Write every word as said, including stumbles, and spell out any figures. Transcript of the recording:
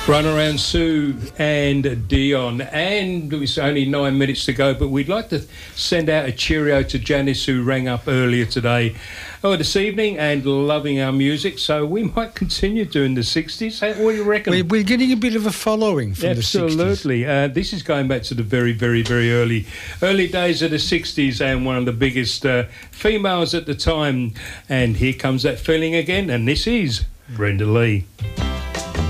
Run Around Sue and Dion, and it's only nine minutes to go, but we'd like to send out a cheerio to Janice, who rang up earlier today or this evening and loving our music, so we might continue doing the sixties. What do you reckon? We're, we're getting a bit of a following from Absolutely. the sixties. Absolutely. Uh, this is going back to the very, very, very early early days of the sixties, and one of the biggest uh, females at the time. And here comes that feeling again, and this is Brenda Lee.